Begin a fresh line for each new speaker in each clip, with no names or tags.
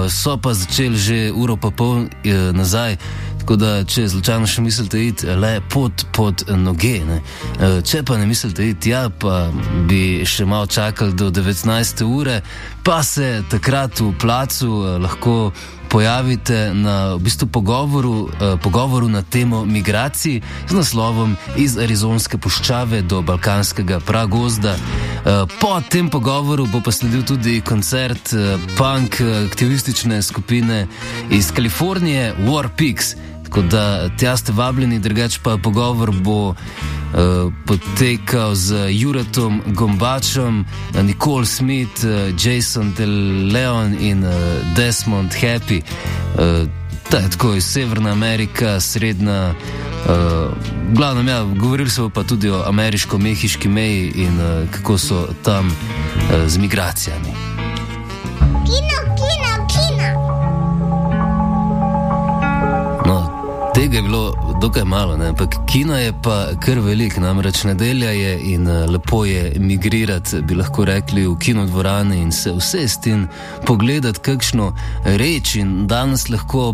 so pa začeli že uro pa pol nazaj, tako da če slučajno še mislite iti le pod noge, ne. Če pa ne mislite iti tja, pa bi še malo čakali do 19. ure, pa se takrat v placu lahko pojavite na v bistvu pogovoru na temo migracij z naslovom Iz Arizonske puščave do Balkanskega pragozda. Po tem pogovoru bo pa sledil tudi koncert punk aktivistične skupine iz Kalifornije War Pigs. Tako da tja ste vabljeni, drugače pa pogovor bo potekal z Juratom Gombačem, Nicole Smith, Jason De Leon in Desmond Happy. Tako iz Severna Amerika, Srednja, glavno, ja, govorili so pa tudi o ameriško-mehiški meji in kako so tam z migracijami. Tega je bilo dokaj malo, ne? Ampak kina je pa kar velik, namreč nedelja je in lepo je migrirati, bi lahko rekli, v kinodvorane in se vse s tem pogledati kakšno reč. In danes lahko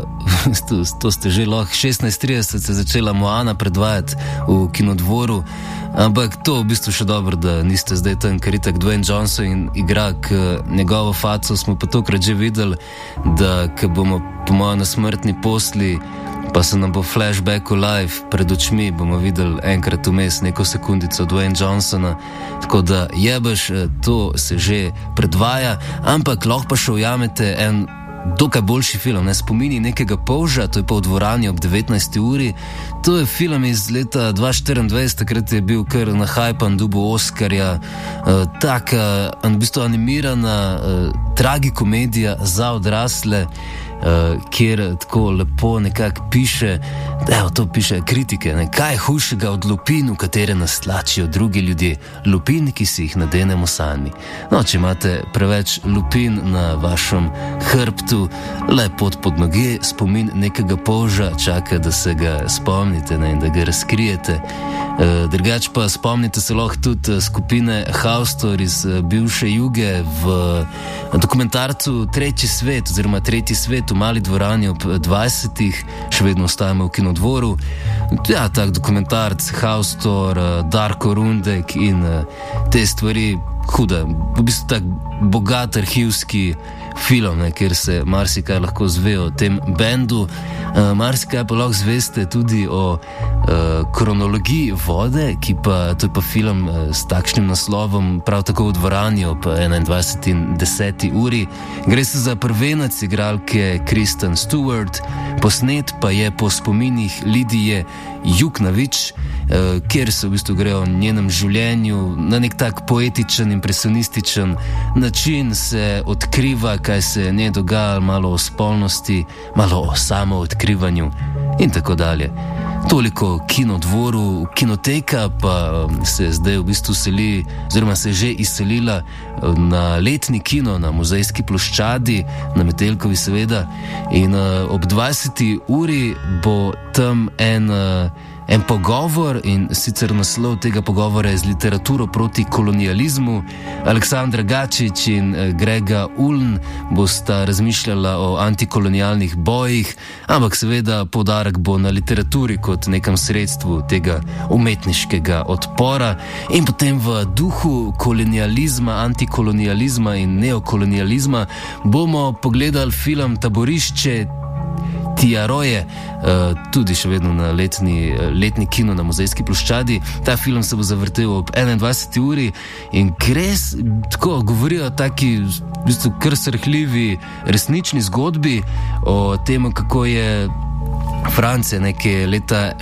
to ste že lahko 16:30 se začela Moana predvajati v kinodvoru, ampak to v bistvu še dobro, da niste zdaj tam, ker itak Dwayne Johnson igra, njegovo faco smo pa tokrat že videli, da ko bomo po mojem na smrtni posli, pa se nam bo flashback v live pred očmi, bomo videli enkrat vmes neko sekundico Dwayne Johnsona, tako da jebeš, to se že predvaja, ampak lahko pa še ujamete en dokaj boljši film, ne, Spomini nekega polža, to je pa v dvorani ob 19. uri. To je film iz leta 2024, takrat je bil kar nahajpan, dobil Oskarja, taka v bistvu animirana tragikomedija za odrasle, kjer tako lepo nekako piše, to piše kritike, ne, kaj je hujšega od lupin, v katere nas tlačijo drugi ljudje, lupin, ki si jih nadenemo sami. No, če imate preveč lupin na vašem hrbtu, le pod noge, spomin nekega polža čaka, da se ga spomnite, ne, in da ga razkrijete. Drugač pa spomnite se lahko tudi skupine Haustor iz bivše Juge v dokumentarcu Tretji svet oziroma Tretji svet v Mali dvorani ob 20. Še vedno ostajamo v kinodvoru. Ja, tak dokumentarc Haustor, Darko Rundek in te stvari, huda, v bistvu tak bogat arhivski film, ne, kjer se marsikaj lahko zve o tem bendu, marsikaj pa lahko zveste tudi o kronologiji vode, ki pa, to je pa film s takšnim naslovom prav tako v dvorani ob 21:10 uri. Gre se za prvenec igralke Kristen Stewart, posnet pa je po spominih Lidije Juknavič, kjer se v bistvu gre o njenem življenju na nek tak poetičen, impresionističen način, se odkriva, kaj se je njej dogajalo, malo o spolnosti, malo o samoodkrivanju in tako dalje. Toliko o kinodvoru, kinoteka pa se zdaj v bistvu seli, oziroma se je že izselila na letni kino na Muzejski ploščadi, na Metelkovi seveda, in ob 20. uri bo tam en pogovor, in sicer naslov tega pogovora je z literaturo proti kolonializmu. Aleksandra Gačič in Grega Uln bosta razmišljala o antikolonialnih bojih, ampak seveda poudarek bo na literaturi kot nekem sredstvu tega umetniškega odpora. In potem v duhu kolonializma, antikolonializma in neokolonializma bomo pogledali film Taborišče Tiaroje, tudi še vedno na letni kino na Muzejski ploščadi. Ta film se bo zavrtel ob 21. uri in res tako govorijo taki v bistvu kar srhljivi resnični zgodbi o tem, kako je Francija neke leta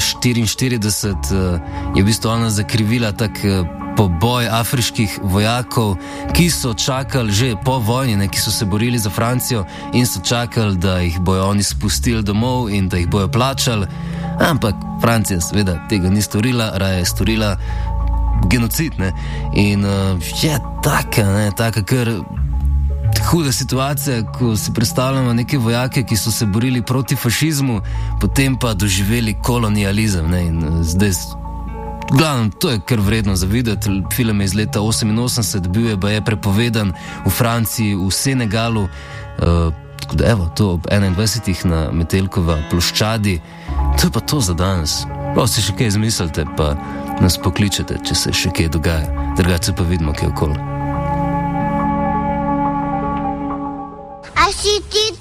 1944 je v bistvu ona zakrivila tak poboj afriških vojakov, ki so čakali že po vojni, ki so se borili za Francijo in so čakali, da jih bojo oni spustili domov in da jih bojo plačali, ampak Francija seveda tega ni storila, raje je storila genocid, ne? In je taka kar huda situacija, ko si predstavljamo neke vojake, ki so se borili proti fašizmu, potem pa doživeli kolonializem, ne? In zdaj glavno, to je kar vredno za videti. Film je iz leta 1988, bil je prepovedan v Franciji, v Senegalu, Tako da evo, to ob 21. na Metelkova ploščadi, to je pa to za danes. Pa si še kaj izmislite, pa nas pokličete, če se še kaj dogaja. Drugače pa vidimo, kaj okoli.
A si ti